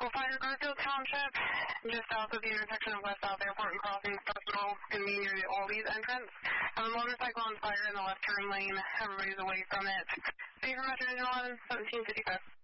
Fire Garfield Township, just south of the intersection of West South Airport and Crossing Festival, going to be near the Aldi's entrance. A motorcycle on fire in the left turn lane. Everybody's away from it. Safer Metro 11, 1755.